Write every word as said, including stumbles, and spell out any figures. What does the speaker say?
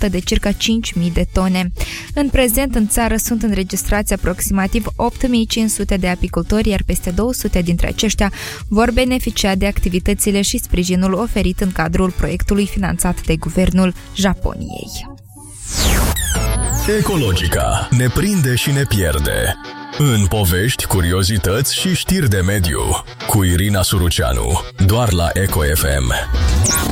cotă de circa cinci mii de tone. În prezent, în țară sunt înregistrați aproximativ opt mii cinci sute de apicultori, iar peste două sute dintre aceștia vor beneficia de activitățile și sprijinul oferit în cadrul proiectului finanțat de Guvernul Japoniei. Ecologica ne prinde și ne pierde. În povești, curiozități și știri de mediu. Cu Irina Suruceanu, doar la Eco F M.